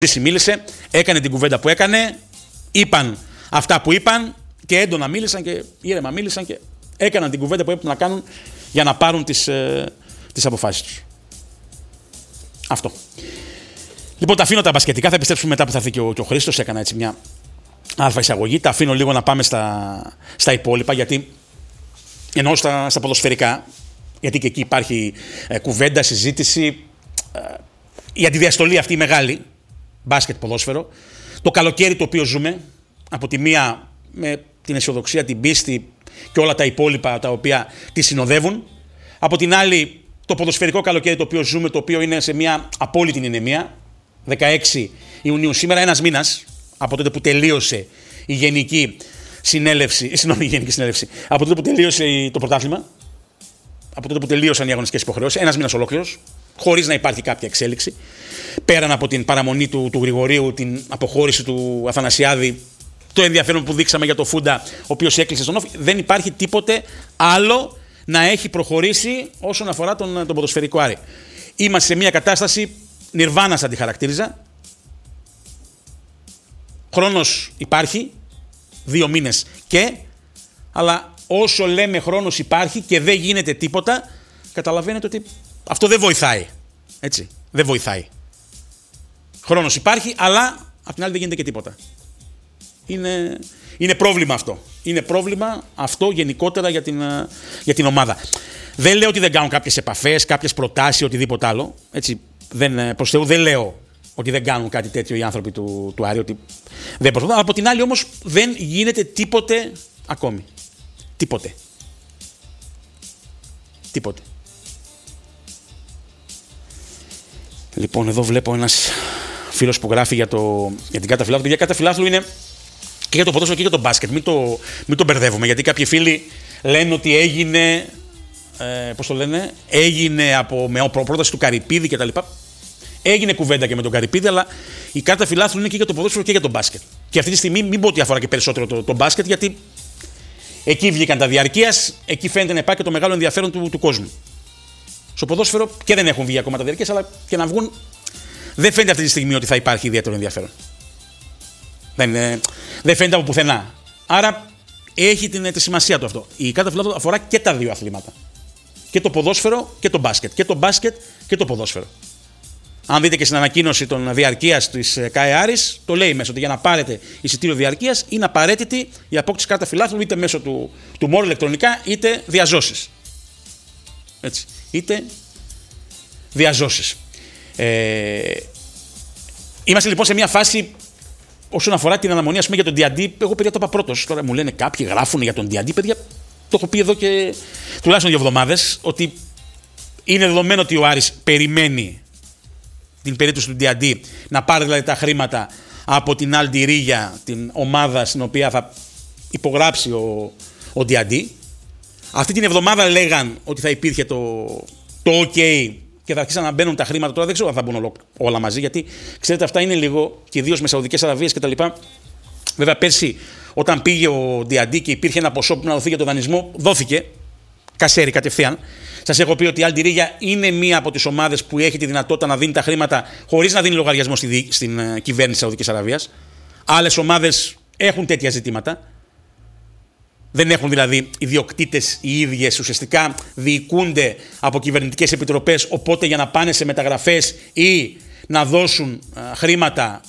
Μίλησε, έκανε την κουβέντα που έκανε, είπαν αυτά που είπαν και έντονα μίλησαν και ήρεμα μίλησαν και έκαναν την κουβέντα που έπρεπε να κάνουν για να πάρουν τις αποφάσεις τους. Αυτό. Λοιπόν, τα αφήνω τα μπασκετικά, θα επιστρέψουμε μετά που θα έρθει και ο Χρήστος. Έκανα έτσι μια αλφα εισαγωγή. Τα αφήνω λίγο να πάμε στα υπόλοιπα, γιατί εννοώ στα ποδοσφαιρικά, γιατί και εκεί υπάρχει κουβέντα, συζήτηση, η αντιδιαστολή αυτή η μεγάλη, μπάσκετ, ποδόσφαιρο, το καλοκαίρι το οποίο ζούμε, από τη μία με την αισιοδοξία, την πίστη και όλα τα υπόλοιπα τα οποία τη συνοδεύουν, από την άλλη το ποδοσφαιρικό καλοκαίρι το οποίο ζούμε, το οποίο είναι σε μια απόλυτη ηνεμία, 16 Ιουνίου σήμερα, ένας μήνας από τότε που τελείωσε η Γενική Συνέλευση, από τότε που τελείωσε το πρωτάθλημα, από τότε που τελείωσαν οι αγωνιστικές υποχρεώσεις, ένας μήνας ολόκληρος, χωρίς να υπάρχει κάποια εξέλιξη, πέραν από την παραμονή του Γρηγορίου, την αποχώρηση του Αθανασιάδη, το ενδιαφέρον που δείξαμε για το Φούντα, ο οποίος έκλεισε στον Όφη, δεν υπάρχει τίποτε άλλο να έχει προχωρήσει όσον αφορά τον ποδοσφαιρικό Άρη. Είμαστε σε μια κατάσταση νιρβάνα, σαν τη χαρακτήριζα. Χρόνος υπάρχει, 2 μήνες αλλά όσο λέμε χρόνος υπάρχει και δεν γίνεται τίποτα, καταλαβαίνετε ότι αυτό δεν βοηθάει. Έτσι, δεν βοηθάει. Χρόνος υπάρχει, αλλά απ' την άλλη δεν γίνεται και τίποτα. Είναι πρόβλημα αυτό. Είναι πρόβλημα αυτό γενικότερα για την ομάδα. Δεν λέω ότι δεν κάνουν κάποιες επαφές, κάποιες προτάσεις, οτιδήποτε άλλο. Έτσι, προς Θεού δεν λέω ότι δεν κάνουν κάτι τέτοιο οι άνθρωποι του Άρη, ότι δεν προσπαθούν. Από την άλλη όμως δεν γίνεται τίποτε ακόμη. Τίποτε. Λοιπόν, εδώ βλέπω ένας φίλος που γράφει για την Κάρτα Φιλάθλου. Για Κάρτα Φιλάθλου είναι και για το ποδόσφαιρο και για το μπάσκετ. Μην το μπερδεύουμε, γιατί κάποιοι φίλοι λένε ότι έγινε, έγινε με πρόταση του Καρυπίδη κτλ. Έγινε κουβέντα και με τον Καρυπίδη, αλλά η Κάρτα Φιλάθλου είναι και για το ποδόσφαιρο και για το μπάσκετ. Και αυτή τη στιγμή μην πω ότι αφορά και περισσότερο το μπάσκετ, γιατί εκεί βγήκαν τα διαρκείας, εκεί φαίνεται να υπάρχει και το μεγάλο ενδιαφέρον του κόσμου. Στο ποδόσφαιρο και δεν έχουν βγει ακόμα τα διαρκείας, αλλά και να βγουν δεν φαίνεται αυτή τη στιγμή ότι θα υπάρχει ιδιαίτερο ενδιαφέρον. Δεν φαίνεται από πουθενά. Άρα έχει τη σημασία του αυτό. Η Κάρτα Φιλάθλου αφορά και τα δύο αθλήματα. Και το ποδόσφαιρο και το μπάσκετ. Και το μπάσκετ και το ποδόσφαιρο. Αν δείτε και στην ανακοίνωση των διαρκείας της ΚΑΕ Άρης, το λέει μέσα ότι για να πάρετε εισιτήριο διαρκείας είναι απαραίτητη η απόκτηση Κάρτα Φιλάθλου είτε μέσω του μόρου ηλεκτρονικά είτε διαζώσεις. Έτσι. Είτε διαζώσεις. Είμαστε λοιπόν σε μια φάση όσον αφορά την αναμονή, ας πούμε, για τον Διαντή. Εγώ, παιδιά, το είπα πρώτος. Τώρα μου λένε κάποιοι γράφουν για τον Διαντή. Παιδιά, το έχω πει εδώ και τουλάχιστον 2 εβδομάδες ότι είναι δεδομένο ότι ο Άρης περιμένει την περίπτωση του Διαντή να πάρει δηλαδή τα χρήματα από την Αλντιρίγια, την ομάδα στην οποία θα υπογράψει ο Διαντή. Αυτή την εβδομάδα λέγαν ότι θα υπήρχε το OK και θα αρχίσαν να μπαίνουν τα χρήματα. Τώρα δεν ξέρω αν θα μπουν όλα μαζί, γιατί ξέρετε, αυτά είναι λίγο, και ιδίως με Σαουδικές Αραβίες κτλ. Βέβαια, πέρσι όταν πήγε ο Διαντή και υπήρχε ένα ποσό που να δοθεί για τον δανεισμό, δόθηκε κασέρι κατευθείαν. Σας έχω πει ότι η Αλντιρίγια είναι μία από τις ομάδες που έχει τη δυνατότητα να δίνει τα χρήματα χωρίς να δίνει λογαριασμό στην κυβέρνηση της Σαουδικής Αραβίας. Άλλες ομάδες έχουν τέτοια ζητήματα. Δεν έχουν δηλαδή ιδιοκτήτες οι ίδιες, ουσιαστικά διοικούνται από κυβερνητικές επιτροπές, οπότε για να πάνε σε μεταγραφές ή να δώσουν χρήματα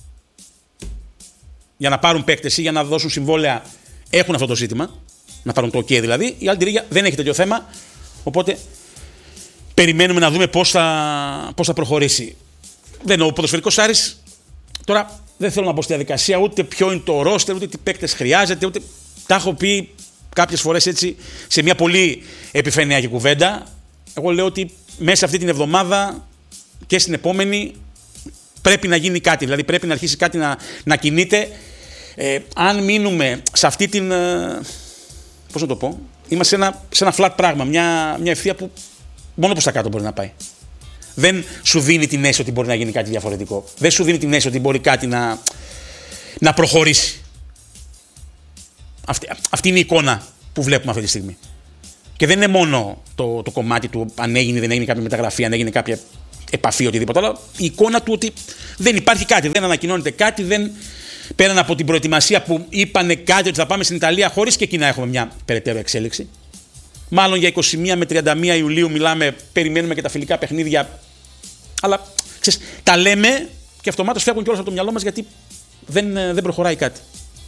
για να πάρουν παίκτες ή για να δώσουν συμβόλαια έχουν αυτό το ζήτημα, να πάρουν το OK δηλαδή. Η Αλντιρίγια δεν έχει τέτοιο θέμα, οπότε περιμένουμε να δούμε πώς θα προχωρήσει. Ο ποδοσφαιρικός Άρης, τώρα δεν θέλω να μπω στη διαδικασία ούτε ποιο είναι το ρόστερ, ούτε τι παίκτες χρειάζεται, ούτε... Τα έχω πει κάποιες φορές έτσι σε μια πολύ επιφανειακή κουβέντα. Εγώ λέω ότι μέσα αυτή την εβδομάδα και στην επόμενη πρέπει να γίνει κάτι. Δηλαδή πρέπει να αρχίσει κάτι να κινείται. Αν μείνουμε σε αυτή την... πώς να το πω... Είμαστε σε ένα flat πράγμα, μια ευθεία που μόνο προς τα κάτω μπορεί να πάει. Δεν σου δίνει την αίσθηση ότι μπορεί να γίνει κάτι διαφορετικό. Δεν σου δίνει την αίσθηση ότι μπορεί κάτι να προχωρήσει. Αυτή είναι η εικόνα που βλέπουμε αυτή τη στιγμή. Και δεν είναι μόνο το κομμάτι του αν έγινε ή δεν έγινε κάποια μεταγραφή, αν έγινε κάποια επαφή, οτιδήποτε άλλο. Η εικόνα του ότι δεν υπάρχει κάτι, δεν ανακοινώνεται κάτι, πέραν από την προετοιμασία που είπανε κάτι ότι θα πάμε στην Ιταλία, χωρίς και εκεί να έχουμε μια περαιτέρω εξέλιξη. Μάλλον για 21 με 31 Ιουλίου μιλάμε, περιμένουμε και τα φιλικά παιχνίδια. Αλλά ξέρεις, τα λέμε και αυτομάτως φεύγουν κιόλας από το μυαλό μας γιατί δεν προχωράει κάτι.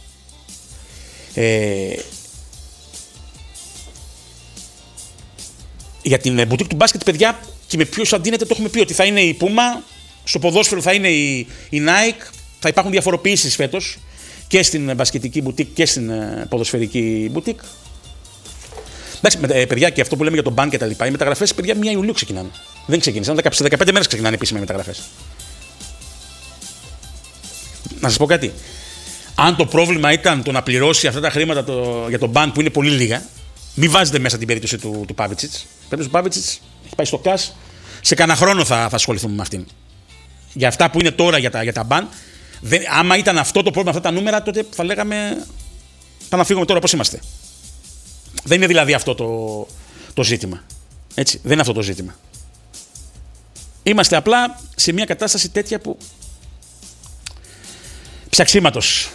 Για την μπουτίκ του μπάσκετ, παιδιά, και με ποιος αντίνεται, το έχουμε πει ότι θα είναι η Puma, στο ποδόσφαιρο θα είναι η Nike, θα υπάρχουν διαφοροποιήσεις φέτος και στην μπασκετική μπουτίκ και στην ποδοσφαιρική μπουτίκ. Εντάξει, παιδιά, και αυτό που λέμε για τον μπαν και τα λοιπά, οι μεταγραφές, παιδιά, 1 Ιουλίου ξεκινάνε. Δεν ξεκίνησαν, σε 15 μέρες ξεκινάνε επίσημα οι μεταγραφές. Να σας πω κάτι. Αν το πρόβλημα ήταν το να πληρώσει αυτά τα χρήματα για τον μπαν που είναι πολύ λίγα, μην βάζετε μέσα την περίπτωση του Πάβιτσιτς. Η περίπτωση του Πάβιτσιτς έχει πάει στο ΚΑΣ. Σε κανένα χρόνο θα ασχοληθούμε με αυτήν. Για αυτά που είναι τώρα για τα μπαν, άμα ήταν αυτό το πρόβλημα, αυτά τα νούμερα, τότε θα λέγαμε θα να φύγουμε τώρα όπως είμαστε. Δεν είναι δηλαδή αυτό το ζήτημα. Έτσι, δεν είναι αυτό το ζήτημα. Είμαστε απλά σε μια κατάσταση τέτοια που ψαξίματος,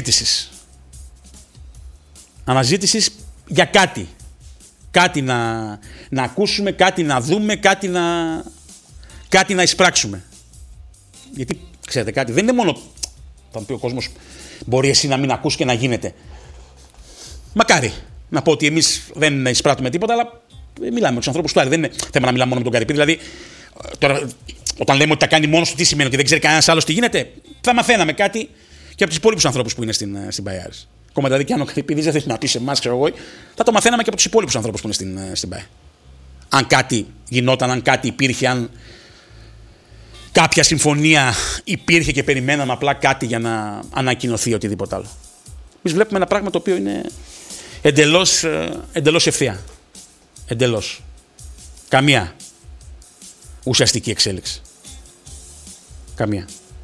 αναζήτησης για κάτι. Κάτι να ακούσουμε, κάτι να δούμε, κάτι να εισπράξουμε. Γιατί, ξέρετε κάτι, δεν είναι μόνο θα πει ο κόσμος μπορεί εσύ να μην ακούς και να γίνεται. Μακάρι να πω ότι εμείς δεν εισπράττουμε τίποτα, αλλά μιλάμε με τους ανθρώπους του Άρη. Δεν είναι θέμα να μιλάμε μόνο με τον Καρυπίδη. Δηλαδή, τώρα, όταν λέμε ότι τα κάνει μόνος του, τι σημαίνει, ότι δεν ξέρει κανένας άλλος τι γίνεται. Θα μαθαίναμε κάτι και από τους υπόλοιπους ανθρώπους που είναι στην Παϊάρης. Ακόμα δηλαδή, και αν ο Καρυπίδης δεν θέλει να πει σε εμάς, ξέρω εγώ, θα το μαθαίναμε και από τους υπόλοιπους ανθρώπους που είναι στην ΠΑΕ. Αν κάτι γινόταν, αν κάτι υπήρχε, αν κάποια συμφωνία υπήρχε και περιμέναμε απλά κάτι για να ανακοινωθεί οτιδήποτε άλλο. Εμείς βλέπουμε ένα πράγμα το οποίο είναι εντελώς ευθεία. Εντελώς. Καμία ουσιαστική εξέλιξη. Καμία.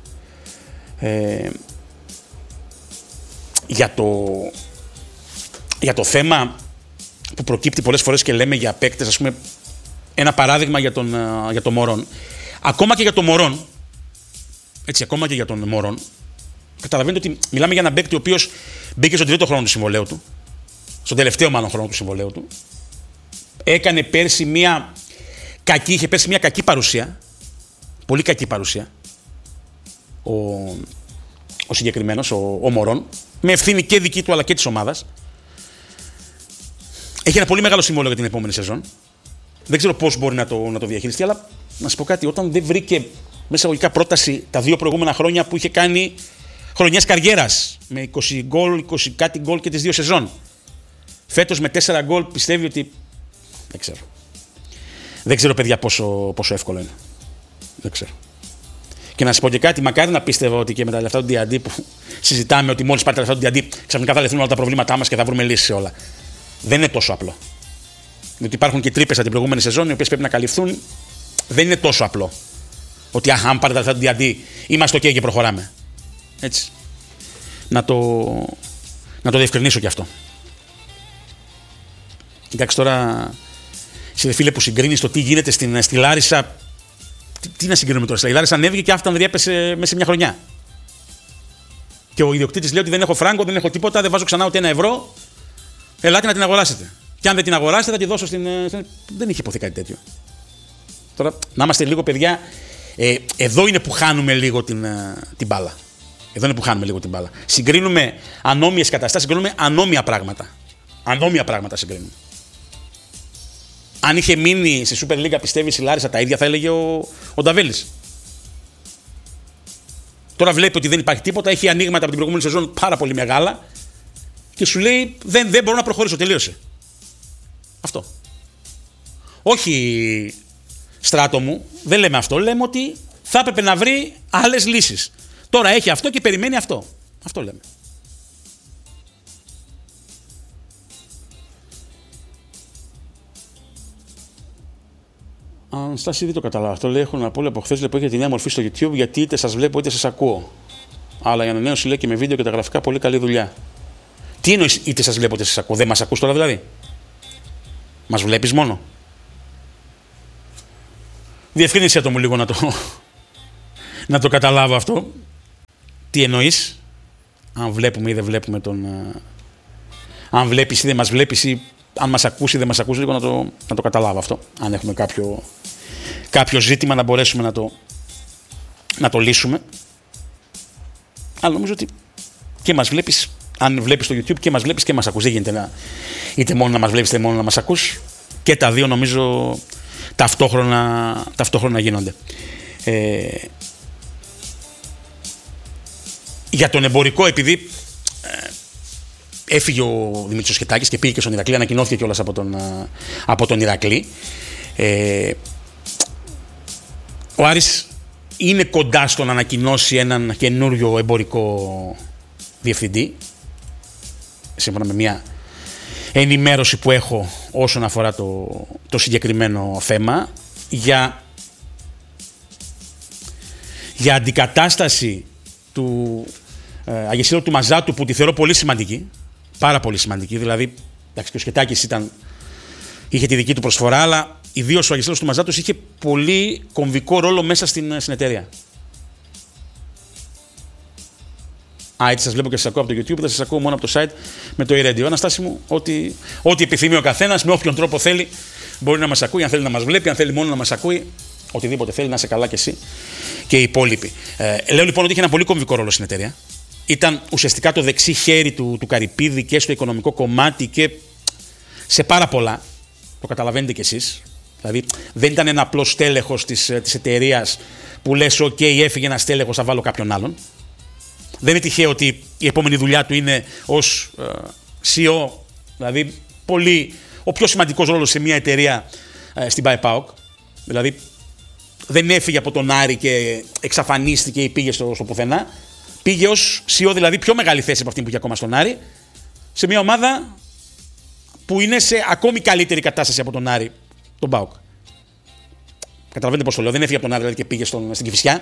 Για το θέμα που προκύπτει πολλές φορές και λέμε για παίκτες, ας πούμε, ένα παράδειγμα για τον Μωρόν. Ακόμα και για τον Μωρόν, έτσι, ακόμα και για τον Μωρόν, καταλαβαίνετε ότι μιλάμε για έναν παίκτη ο οποίος μπήκε στον τρίτο χρόνο του συμβολαίου του, στον τελευταίο μάλλον χρόνο του συμβολαίου του, έκανε πέρσι είχε πέρσι μια κακή παρουσία, πολύ κακή παρουσία, ο συγκεκριμένος, ο Μωρόν, με ευθύνη και δική του αλλά και της ομάδας. Έχει ένα πολύ μεγάλο συμβόλαιο για την επόμενη σεζόν. Δεν ξέρω πώς μπορεί να το διαχειριστεί, αλλά να σου πω κάτι, όταν δεν βρήκε μέσα αγωγικά πρόταση τα 2 προηγούμενα χρόνια που είχε κάνει χρονιές καριέρας, με 20 γκολ, 20 κάτι γκολ και τις 2 σεζόν. Φέτος με 4 γκολ πιστεύει ότι. Δεν ξέρω. Δεν ξέρω, παιδιά, πόσο εύκολο είναι. Δεν ξέρω. Και να σας πω και κάτι, μακάρι να πίστευα ότι και με τα λεφτά του D&D που συζητάμε ότι μόλις πάρει τα λεφτά του D&D ξαφνικά θα λυθούν όλα τα προβλήματά μας και θα βρούμε λύσεις σε όλα. Δεν είναι τόσο απλό. Διότι υπάρχουν και τρύπες από την προηγούμενη σεζόν οι οποίες πρέπει να καλυφθούν. Δεν είναι τόσο απλό. Ότι αν πάρει τα λεφτά του D&D είμαστε OK και προχωράμε. Έτσι. Να το διευκρινίσω κι αυτό. Εντάξει, τώρα, εσύ φίλε που συγκρίνεις το τι γίνεται στη Λάρισα. Τι να συγκρίνουμε τώρα. Η Λάρισα ανέβηκε και αυτά διέπεσε μέσα σε μια χρονιά. Και ο ιδιοκτήτης λέει ότι δεν έχω φράγκο, δεν έχω τίποτα, δεν βάζω ξανά ούτε 1 ευρώ. Ελάτε να την αγοράσετε. Και αν δεν την αγοράσετε, θα τη δώσω στην. Δεν είχε υποθεί κάτι τέτοιο. Τώρα, να είμαστε λίγο, παιδιά. Εδώ είναι που χάνουμε λίγο την μπάλα. Εδώ είναι που χάνουμε λίγο την μπάλα. Συγκρίνουμε ανώμοιες καταστάσεις, συγκρίνουμε ανώμοια πράγματα. Ανώμοια πράγματα συγκρίνουμε. Αν είχε μείνει στη Super League, πιστεύεις η Λάρισα τα ίδια, θα έλεγε ο Νταβέλης. Τώρα βλέπει ότι δεν υπάρχει τίποτα, έχει ανοίγματα από την προηγούμενη σεζόν πάρα πολύ μεγάλα και σου λέει δεν μπορώ να προχωρήσω, τελείωσε. Αυτό. Όχι, Στράτο μου, δεν λέμε αυτό, λέμε ότι θα έπρεπε να βρει άλλες λύσεις. Τώρα έχει αυτό και περιμένει αυτό. Αυτό λέμε. Αν Στάση δεν το καταλάβω. Αυτό λέει: έχω να πω από χθες που έχετε τη νέα μορφή στο YouTube, γιατί είτε σας βλέπω είτε σας ακούω. Αλλά η ανανέωση λέει και με βίντεο και τα γραφικά πολύ καλή δουλειά. Τι εννοείς είτε σας βλέπω είτε σας ακούω? Δεν μας ακούς τώρα, δηλαδή? Μας βλέπεις μόνο? Διευκρίνησέ το μου λίγο να το καταλάβω αυτό. Τι εννοείς? Αν βλέπουμε ή δεν βλέπουμε τον... Αν βλέπεις ή δεν μας βλέπεις ή αν μας ακούσει ή δεν μας ακούσει, λίγο να το καταλάβω αυτό. Αν έχουμε κάποιο ζήτημα να μπορέσουμε να το λύσουμε. Αλλά νομίζω ότι και μας βλέπεις, αν βλέπεις το YouTube και μας βλέπεις και μας ακούς. Δεν γίνεται είτε μόνο να μας βλέπεις είτε μόνο να μας ακούς. Και τα δύο νομίζω ταυτόχρονα γίνονται. Για τον εμπορικό, επειδή έφυγε ο Δημήτρης Σχετάκης και πήγε και στον Ηρακλή, ανακοινώθηκε κιόλας από τον Ηρακλή. Ο Άρης είναι κοντά στο να ανακοινώσει έναν καινούριο εμπορικό διευθυντή, σύμφωνα με μια ενημέρωση που έχω όσον αφορά το συγκεκριμένο θέμα, για αντικατάσταση του Αγεσίλου του Μαζάτου, που τη θεωρώ πολύ σημαντική, πάρα πολύ σημαντική. Δηλαδή, εντάξει, και ο Σχετάκης είχε τη δική του προσφορά, αλλά ιδίως ο Αγεσίλος του Μαζάτος είχε πολύ κομβικό ρόλο μέσα στην εταιρεία. Έτσι σας βλέπω και σας ακούω από το YouTube, δεν σας ακούω μόνο από το site με το e-radio. Αναστάση μου, ό,τι επιθυμεί ο καθένας, με όποιον τρόπο θέλει, μπορεί να μας ακούει, αν θέλει να μας βλέπει, αν θέλει μόνο να μας ακούει, οτιδήποτε θέλει, να είσαι καλά κι εσύ και οι υπόλοιποι. Λέω λοιπόν ότι είχε ένα πολύ κομβικό ρόλο στην εταιρεία. Ήταν ουσιαστικά το δεξί χέρι του Καρυπίδη και στο οικονομικό κομμάτι και σε πάρα πολλά. Το καταλαβαίνετε κι εσείς. Δηλαδή δεν ήταν ένα απλό στέλεχος της εταιρείας που λες OK, έφυγε ένα στέλεχος, θα βάλω κάποιον άλλον. Δεν είναι τυχαίο ότι η επόμενη δουλειά του είναι ως CEO, δηλαδή ο πιο σημαντικός ρόλος σε μια εταιρεία στην ΠΑΕ-ΠΑΟΚ. Δηλαδή δεν έφυγε από τον Άρη και εξαφανίστηκε ή πήγε στο πουθενά. Πήγε ως CEO, δηλαδή πιο μεγάλη θέση από αυτή που είχε ακόμα στον Άρη, σε μια ομάδα που είναι σε ακόμη καλύτερη κατάσταση από τον Άρη, τον ΠΑΟΚ. Καταλαβαίνετε πώς το λέω. Δεν έφυγε από τον Άρη δηλαδή, και πήγε στην Κηφισιά.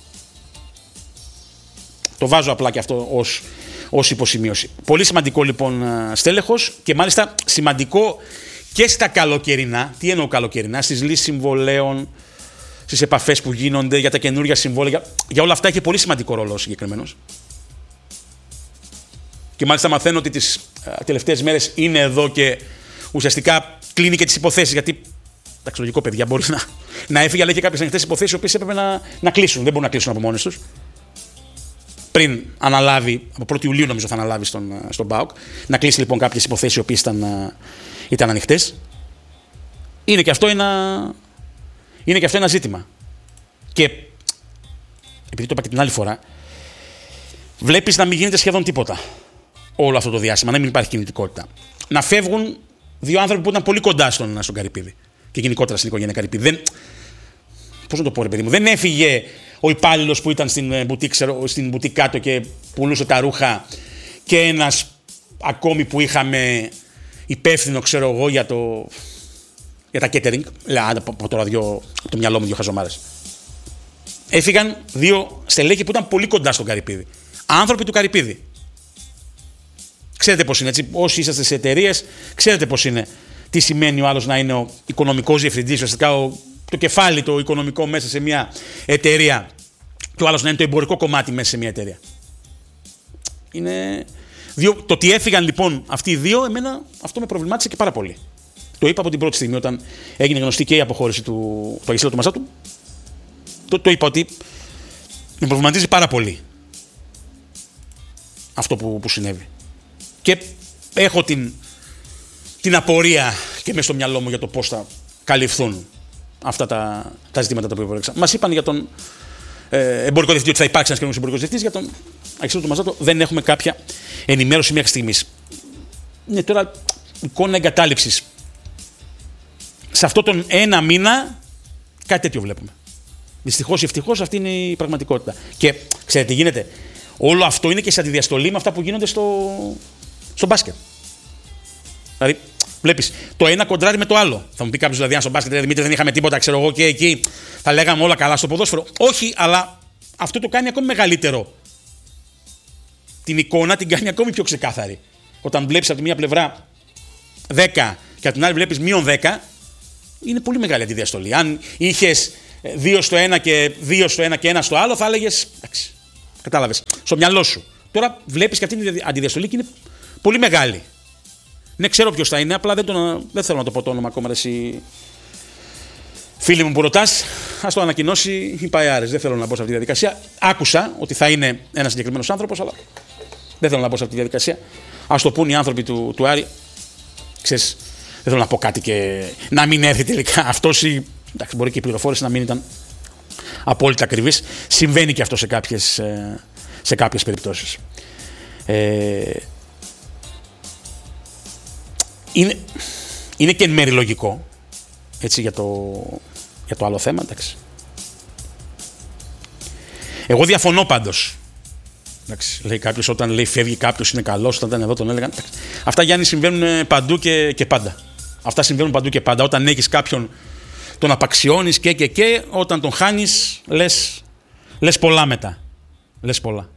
Το βάζω απλά και αυτό ως υποσημείωση. Πολύ σημαντικό λοιπόν στέλεχος και μάλιστα σημαντικό και στα καλοκαιρινά. Τι εννοώ καλοκαιρινά? Στις λύσεις συμβολέων, στις επαφές που γίνονται για τα καινούργια συμβόλαια. Για όλα αυτά έχει πολύ σημαντικό ρόλο ο συγκεκριμένος. Και μάλιστα μαθαίνω ότι τις τελευταίες μέρες είναι εδώ και ουσιαστικά κλείνει και τις υποθέσεις. Γιατί, εντάξει, λογικό παιδιά, μπορεί να έφυγε, αλλά είχε κάποιες ανοιχτές υποθέσεις οι οποίες έπρεπε να κλείσουν. Δεν μπορούν να κλείσουν από μόνες τους. Πριν αναλάβει, από 1η Ιουλίου νομίζω θα αναλάβει στον ΠΑΟΚ, να κλείσει λοιπόν κάποιες υποθέσεις οι οποίες ήταν ανοιχτές. Είναι και αυτό ένα ζήτημα. Και επειδή το είπα και την άλλη φορά, βλέπεις να μην γίνεται σχεδόν τίποτα όλο αυτό το διάστημα, να μην υπάρχει κινητικότητα. Να φεύγουν δύο άνθρωποι που ήταν πολύ κοντά στον Καρυπίδη και γενικότερα στην οικογένεια Καρυπίδη. Πώς να το πω, ρε παιδί μου, δεν έφυγε ο υπάλληλος που ήταν στην μπουτίκ κάτω και πουλούσε τα ρούχα και ένας ακόμη που είχαμε υπεύθυνο, ξέρω εγώ, για τα catering. Από το ραδιό, από το μυαλό μου, δύο χαζομάρες. Έφυγαν δύο στελέχη που ήταν πολύ κοντά στον Καρυπίδη. Άνθρωποι του Καρυπίδη. Ξέρετε πώς είναι, έτσι. Όσοι είσαστε σε εταιρείες, ξέρετε πώς είναι. Τι σημαίνει ο άλλος να είναι ο οικονομικός διευθυντής, ουσιαστικά το κεφάλι το οικονομικό μέσα σε μια εταιρεία, και ο άλλος να είναι το εμπορικό κομμάτι μέσα σε μια εταιρεία. Το ότι έφυγαν λοιπόν αυτοί οι δύο, εμένα αυτό με προβλημάτισε και πάρα πολύ. Το είπα από την πρώτη στιγμή, όταν έγινε γνωστή και η αποχώρηση του Αγεσίλου του Μαζάτου. Το είπα ότι με προβληματίζει πάρα πολύ αυτό που συνέβη. Και έχω την απορία και μέσα στο μυαλό μου για το πώς θα καλυφθούν αυτά τα ζητήματα τα οποία προέκυψαν. Μας είπαν για τον εμπορικό διευθυντή ότι θα υπάρξει ένας καινούργιος εμπορικός διευθυντής. Για τον Αγεσίλου του Μαζάτου δεν έχουμε κάποια ενημέρωση μέχρι στιγμής. Είναι τώρα εικόνα εγκατάλειψης. Σε αυτόν τον ένα μήνα κάτι τέτοιο βλέπουμε. Δυστυχώς ή ευτυχώς αυτή είναι η πραγματικότητα. Και ξέρετε τι γίνεται? Όλο αυτό είναι και σε αντιδιαστολή με αυτά που γίνονται στο μπάσκετ. Δηλαδή, βλέπεις, το ένα κοντράρει με το άλλο. Θα μου πει κάποιος, δηλαδή, αν στο μπάσκετ, Δημήτρη, δεν είχαμε τίποτα, ξέρω εγώ, και εκεί θα λέγαμε όλα καλά στο ποδόσφαιρο. Όχι, αλλά αυτό το κάνει ακόμη μεγαλύτερο. Την εικόνα την κάνει ακόμη πιο ξεκάθαρη. Όταν βλέπεις από τη μία πλευρά 10 και από την άλλη βλέπεις -10, είναι πολύ μεγάλη αντιδιαστολή. Αν είχες 2 στο ένα και 2 στο ένα και 1 στο άλλο, θα έλεγες. Εντάξει, κατάλαβες. Στο μυαλό σου. Τώρα βλέπεις και αυτή την αντιδιαστολή και είναι πολύ μεγάλη. Ναι, ξέρω ποιος θα είναι, απλά δεν θέλω να το πω το όνομα ακόμα. Εσύ, φίλοι μου που ρωτάς, ας το ανακοινώσει η ΠΑΕΑΡΕΣ. Δεν θέλω να μπω σε αυτή τη διαδικασία. Άκουσα ότι θα είναι ένας συγκεκριμένος άνθρωπος, αλλά δεν θέλω να μπω σε αυτή τη διαδικασία. Ας το πούν οι άνθρωποι του Άρη. Ξέρεις, δεν θέλω να πω κάτι και να μην έρθει τελικά αυτός ή. Εντάξει, μπορεί και η πληροφόρηση να μην ήταν απόλυτα ακριβής. Συμβαίνει και αυτό σε κάποιες περιπτώσεις. Είναι και εν μέρει λογικό, έτσι, για το άλλο θέμα, εντάξει. Εγώ διαφωνώ πάντως. Εντάξει, λέει κάποιος, όταν λέει φεύγει κάποιος είναι καλός, όταν ήταν εδώ τον έλεγαν. Εντάξει. Αυτά, Γιάννη, συμβαίνουν παντού και πάντα. Αυτά συμβαίνουν παντού και πάντα. Όταν έχεις κάποιον, τον απαξιώνεις και όταν τον χάνεις, λες πολλά μετά. Λες πολλά.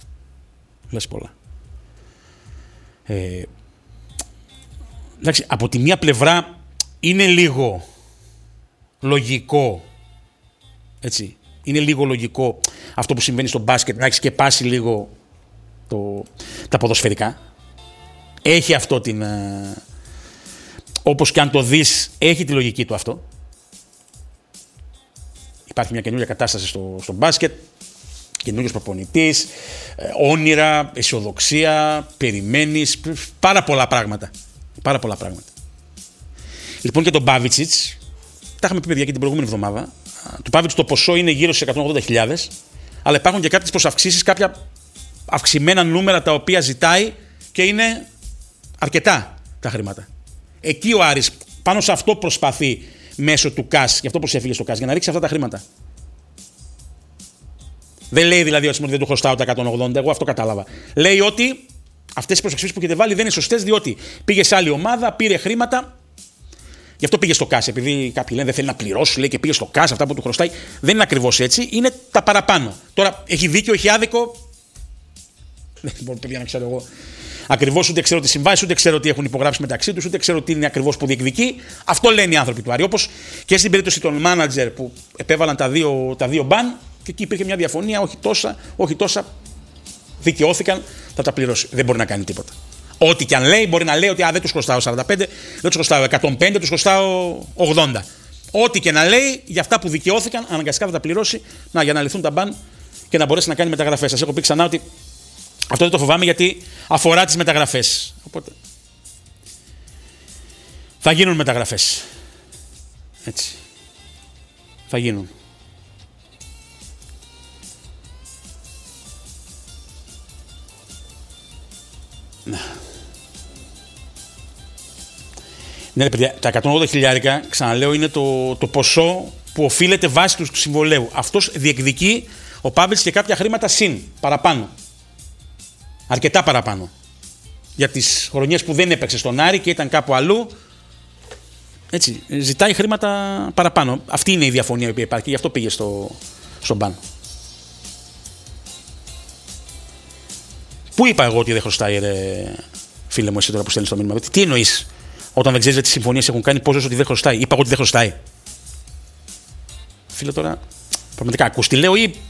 Εντάξει, από τη μία πλευρά είναι λίγο λογικό, έτσι, είναι λίγο λογικό αυτό που συμβαίνει στο μπάσκετ, να έχεις σκεπάσει λίγο τα ποδοσφαιρικά. Έχει αυτό όπως και αν το δεις, έχει τη λογική του αυτό. Υπάρχει μια καινούργια κατάσταση στο μπάσκετ, καινούριος προπονητής, όνειρα, αισιοδοξία, περιμένεις, πάρα πολλά πράγματα. Λοιπόν, και τον Μπάβιτσιτς, τα είχαμε πει, παιδιά, και την προηγούμενη εβδομάδα. Του Πάβιτς το ποσό είναι γύρω στις 180.000, αλλά υπάρχουν και κάποιες προσαυξήσεις, κάποια αυξημένα νούμερα τα οποία ζητάει και είναι αρκετά τα χρήματα. Εκεί ο Άρης πάνω σε αυτό προσπαθεί μέσω του ΚΑΣ, γι' αυτό προσέφυγε στο ΚΑΣ, για να ρίξει αυτά τα χρήματα. Δεν λέει δηλαδή ότι δεν του χρωστάω τα 180, εγώ αυτό κατάλαβα. Λέει ότι αυτές οι προσαξίες που έχετε βάλει δεν είναι σωστές, διότι πήγε σε άλλη ομάδα, πήρε χρήματα. Γι' αυτό πήγε στο ΚΑΣ. Επειδή κάποιοι λένε δεν θέλει να πληρώσει, λέει, και πήγε στο ΚΑΣ αυτά που του χρωστάει. Δεν είναι ακριβώς έτσι, είναι τα παραπάνω. Τώρα, έχει δίκιο, έχει άδικο. Δεν μπορώ, παιδιά, να ξέρω εγώ ακριβώς, ούτε ξέρω τι συμβάσει, ούτε ξέρω τι έχουν υπογράψει μεταξύ τους, ούτε ξέρω τι είναι ακριβώς που διεκδικεί. Αυτό λένε οι άνθρωποι του Άρη. Όπως και στην περίπτωση των μάνατζερ που επέβαλαν τα δύο μπαν, και εκεί υπήρχε μια διαφωνία, όχι τόσα. Δικαιώθηκαν, θα τα πληρώσει. Δεν μπορεί να κάνει τίποτα. Ό,τι και αν λέει, μπορεί να λέει ότι δεν τους χρωστάω 45, δεν τους χρωστάω 105, τους χρωστάω 80. Ό,τι και να λέει, για αυτά που δικαιώθηκαν, αναγκαστικά θα τα πληρώσει, για να λυθούν τα μπαν και να μπορέσει να κάνει μεταγραφές. Σας έχω πει ξανά ότι αυτό δεν το φοβάμαι, γιατί αφορά τις μεταγραφές. Οπότε θα γίνουν μεταγραφές. Έτσι. Θα γίνουν. Ναι, παιδιά, τα 180 χιλιάρικα, ξαναλέω, είναι το ποσό που οφείλεται βάσει του συμβολέου. Αυτός διεκδικεί ο Πάβελς και κάποια χρήματα συν, παραπάνω. Αρκετά παραπάνω. Για τις χρονιές που δεν έπαιξε στον Άρη και ήταν κάπου αλλού, έτσι, ζητάει χρήματα παραπάνω. Αυτή είναι η διαφωνία που υπάρχει, γι' αυτό πήγε στον μπαν. Πού είπα εγώ ότι δεν χρωστάει, ρε φίλε μου, εσύ τώρα που στέλνεις το μήνυμα? Τι εννοείς? Όταν δεν ξέρεις τι συμφωνίες έχουν κάνει, πώς ότι δεν χρωστάει? Είπα εγώ ότι δεν χρωστάει? Φίλε, τώρα πραγματικά ακούς τι λέω, ή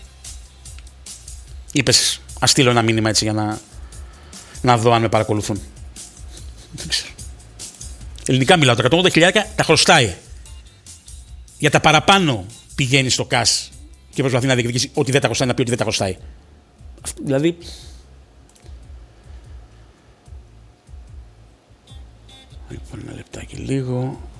είπες ας στείλω ένα μήνυμα έτσι για να δω αν με παρακολουθούν? Δεν ξέρω. Ελληνικά μιλάω. Τα 180 χιλιάρικα τα χρωστάει. Για τα παραπάνω πηγαίνει στο ΚΑΣ και προσπαθεί να διεκδικήσει ότι δεν τα χρωστάει, να πει ότι δεν τα χρωστάει. Δηλαδή. Λοιπόν, ένα λεπτάκι λίγο.